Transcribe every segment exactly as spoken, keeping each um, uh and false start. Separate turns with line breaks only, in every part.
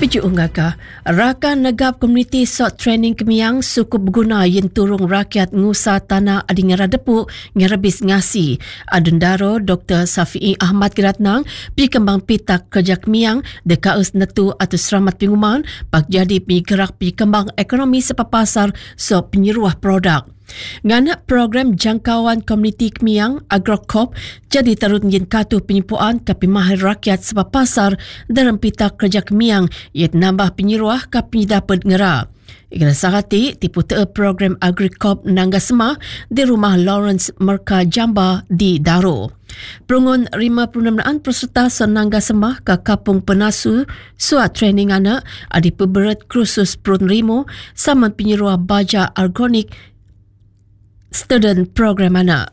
Tujuh unggaka, rakan negap komuniti sot training kemiang suku berguna yen turung rakyat ngusa tanah adi ngara depuk ngerebis ngasi. Adundaro Doktor Safi'i Ahmad Kiratnang pi kembang pitak kerja kemiang dekaus netu atau seramat pinguman pak jadi pi gerak pi kembang ekonomi sepapasar so penyeruah produk. Nganak program jangkauan komuniti kemiang Agrocop jadi terut yen katu penyipuan ke pimahir rakyat sepapasar dalam pita kerja kemiang iat nambah penyeruah ke penyidapat ngera. Ikna sahati tipu te program Agricop Nangga Semah di rumah Lawrence Merka Jamba di Daro. Perungun lima puluh enam peserta Senangga Semah ke Kapung Penasu suat training anak adi peberet kursus Prun Rimo sama penyeruah baja organik student program anak.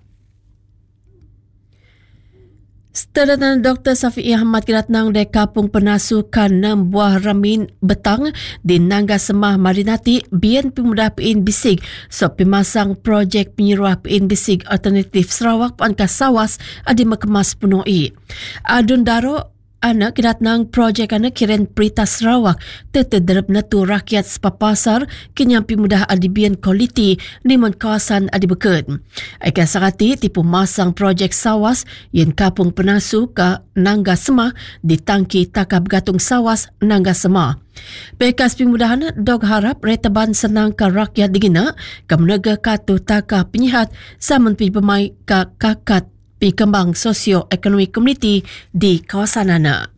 Student Doktor Safi'i Ahmad Kiratnang dari Kapung Penasu Kanam Buah Ramin Betang di Nangga Semah Marinati bian pemuda Pin Bisig so pemasang projek penyeruah Pin Bisig alternatif Sarawak Puan Kasawas adi mekemas penuh i. Adun Daro anak Kiratnang projek anak kiren Perita Sarawak tetederap netu rakyat sepapasar kenyampi mudah adibian kualiti limun kawasan adibekut. Aikan sakati tipu masang projek sawas yen Kapung Penasu ke Nangga Semah ditangki takap gatung sawas Nangga Semah. Bekas pemudahan dog harap retaban senang ke rakyat digina ke menega katu takap penyihat samun pi pemai ke kakat pi kembang sosio-ekonomi komuniti di kawasan anak.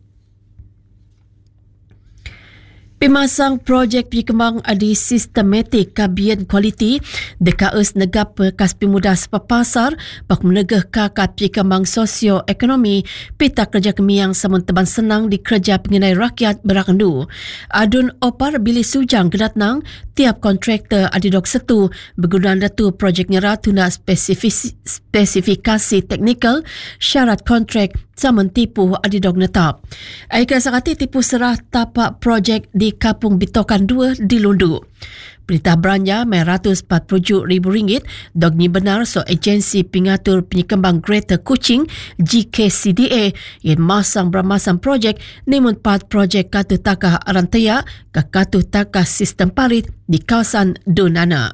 Pemasang projek pi kembang adi sistematik kabian kualiti dekaus negap bekas pemuda sepapasar bak menegah kakat pi kembang sosio-ekonomi pita kerja kemiang samun teban senang di kerja pengenai rakyat berakendu. Adun opar Billy Sujang Kiratnang tiap kontraktor adi dok setu berguna datu projek ngera tuna spesifis, spesifikasi teknikal syarat kontrak samun tipu adi dok netap. Aika sakati tipu serah tapak projek di Kapung Bitokan dua di Lundu. Perintah belanja sembilan ratus empat puluh ribu ringgit dog ni benar so agensi pengatur penyekembang Greater Kuching G K C D A yang masang bermasang projek nimun empat projek katu takah rantaya ke katu takah sistem parit di kawasan Dunana.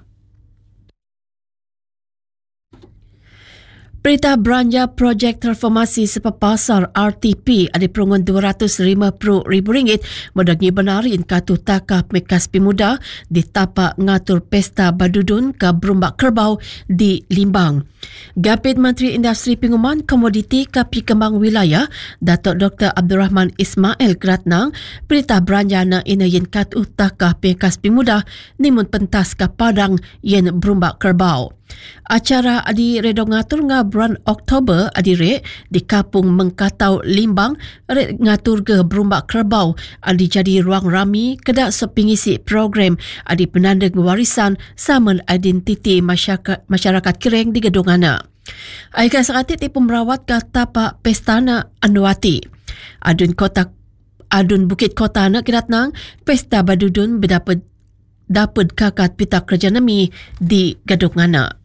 Perintah belanja projek transformasi sepapasar R T P ada perungun dua ratus lima puluh ribu ringgit modalnya benar in katu takah mekas pemuda di tapak ngatur pesta badudun ke Berumbak Kerbau di Limbang. Gapit Menteri Industri Penguman Komoditi ke Pikembang Wilayah Datuk Doktor Abdul Rahman Ismail Kiratnang perintah belanja na ina yen katu takah mekas pemuda nimun pentas ke Padang yen Berumbak Kerbau. Acara adi redo ngatur nga bulan Oktober adi re di Kapung Mengkatau Limbang re ngatur ke Berumbak Kerbau adi jadi ruang rami kedak sepingisi program adi penandang warisan saman identiti masyarakat, masyarakat Kereng di gedung anak. Aika sakati tipu merawat ke tapak pestana Anuati. Adun kota Adun Bukit Kota anak Kiratnang pesta badudun berdapat dapat kakat pita kerja nami di Gadung Anak.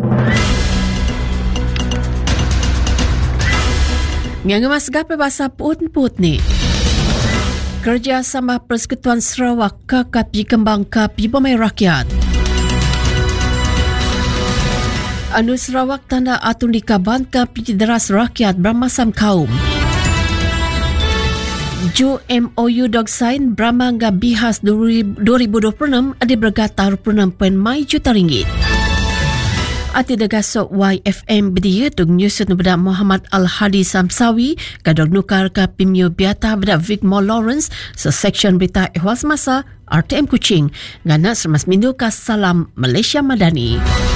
Yang mas gape bahasa put-put ni. Kerjasama Persekutuan Sarawak kakat pi kembang ke pi pemai rakyat. Anu Sarawak tanda atun dikaban ke pi deras rakyat bermasam kaum. Ju M O U dog sign Bramangga Bihas dua ribu dua puluh enam ada bergata dua puluh enam persen juta ringgit. Ati degasok Y F M bedia dog nyusut bedak Muhammad Al-Hadi Samsawi kadog nukar ke Pimio Biata bedak Vicmore Lawrence seseksyen berita ehwal semasa R T M Kuching ngana semas mindu ka Salam Malaysia Madani.